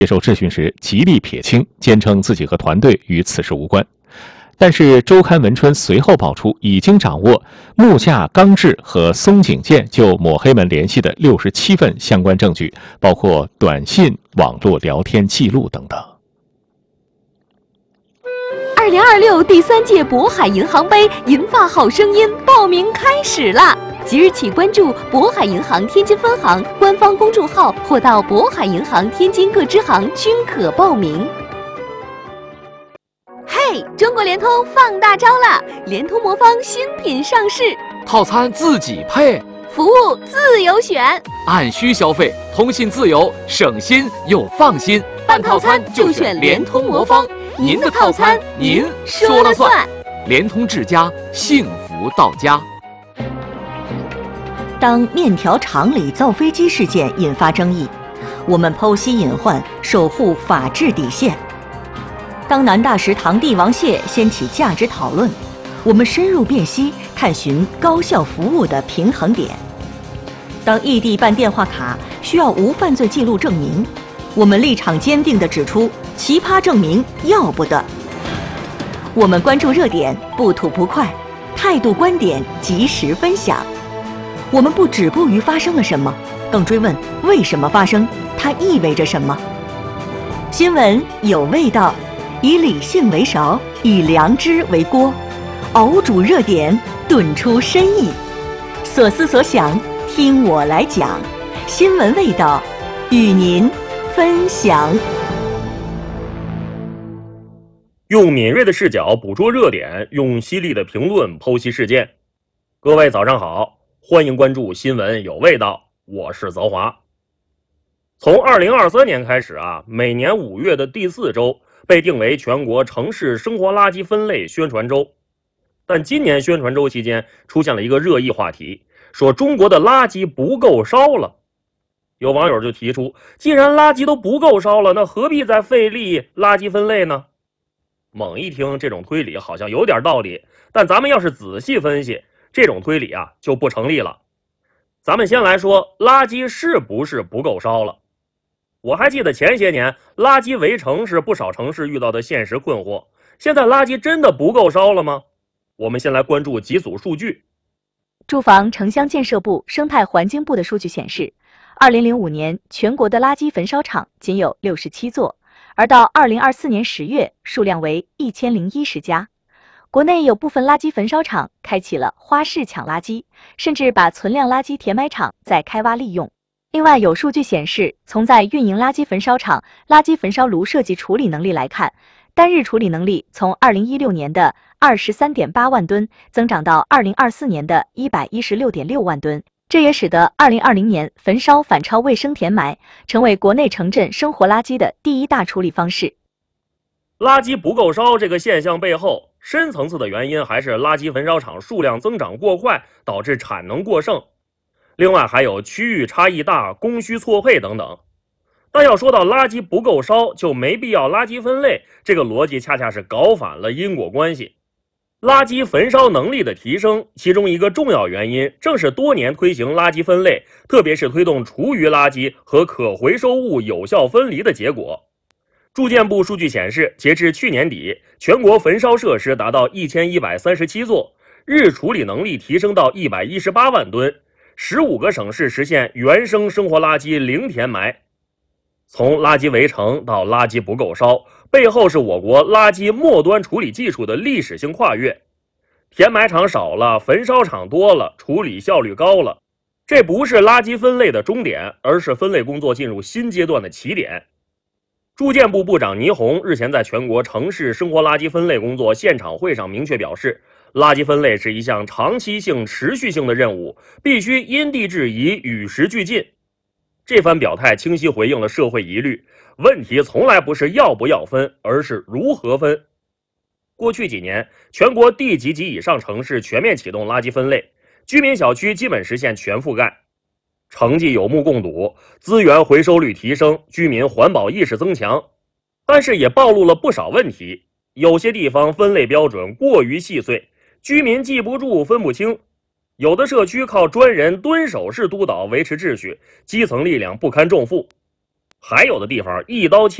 接受质询时极力撇清，坚称自己和团队与此事无关。但是，周刊文春随后爆出，已经掌握木下刚志和松井健就抹黑门联系的67份相关证据，包括短信、网络聊天记录等等。 2026第3届渤海银行杯银发好声音报名开始啦！即日起关注渤海银行天津分行官方公众号，或到渤海银行天津各支行均可报名。嘿，中国联通放大招了！联通魔方新品上市， 套餐自己配， 服务自由选， 按需消费，通信自由，省心又放心。 办套餐就选联通魔方，您的套餐您说了算。 联通智家，幸福到家。 当面条厂里造飞机事件引发争议，我们剖析隐患，守护法治底线。当南大食堂帝王蟹掀起价值讨论，我们深入辨析，探寻高效服务的平衡点。当异地办电话卡需要无犯罪记录证明，我们立场坚定地指出奇葩证明要不得。我们关注热点，不吐不快，态度观点及时分享。我们不止步于发生了什么，更追问为什么发生，它意味着什么。新闻有味道，以理性为勺，以良知为锅，熬煮热点，炖出深意。所思所想，听我来讲。新闻味道，与您分享。 用敏锐的视角捕捉热点，用犀利的评论剖析事件。各位早上好，欢迎关注新闻有味道，我是泽华。从2023年开始每年5月的第4周被定为全国城市生活垃圾分类宣传周。但今年宣传周期间出现了一个热议话题，说中国的垃圾不够烧了。有网友就提出，既然垃圾都不够烧了，那何必再费力垃圾分类呢？猛一听这种推理好像有点道理，但咱们要是仔细分析，这种推理就不成立了。咱们先来说垃圾是不是不够烧了。我还记得前些年垃圾围城是不少城市遇到的现实困惑，现在垃圾真的不够烧了吗？我们先来关注几组数据。 住房城乡建设部、生态环境部的数据显示，2005年全国的垃圾焚烧厂仅有67座，而到2024年10月，数量为1010家。国内有部分垃圾焚烧厂开启了花式抢垃圾，甚至把存量垃圾填埋场再开挖利用。另外，有数据显示，从在运营垃圾焚烧厂垃圾焚烧炉设计处理能力来看，单日处理能力从2016年的23.8万吨增长到2024年的116.6万吨。这也使得2020年焚烧反超卫生填埋成为国内城镇生活垃圾的第一大处理方式。 垃圾不够烧这个现象背后，深层次的原因还是垃圾焚烧厂数量增长过快，导致产能过剩。另外还有区域差异大、供需错配等等。但要说到垃圾不够烧就没必要垃圾分类，这个逻辑恰恰是搞反了因果关系。垃圾焚烧能力的提升，其中一个重要原因正是多年推行垃圾分类，特别是推动厨余垃圾和可回收物有效分离的结果。住建部数据显示，截至去年底，全国焚烧设施达到1137座，日处理能力提升到118万吨，15个省市实现原生生活垃圾零填埋。从垃圾围城到垃圾不够烧，背后是我国垃圾末端处理技术的历史性跨越。填埋场少了，焚烧厂多了，处理效率高了。这不是垃圾分类的终点，而是分类工作进入新阶段的起点。住建部部长倪虹日前在全国城市生活垃圾分类工作现场会上明确表示，垃圾分类是一项长期性、持续性的任务，必须因地制宜、与时俱进。这番表态清晰回应了社会疑虑，问题从来不是要不要分，而是如何分。过去几年，全国地级及以上城市全面启动垃圾分类，居民小区基本实现全覆盖，成绩有目共睹，资源回收率提升，居民环保意识增强。但是也暴露了不少问题，有些地方分类标准过于细碎，居民记不住、分不清。有的社区靠专人蹲守式督导维持秩序，基层力量不堪重负。 还有的地方一刀切。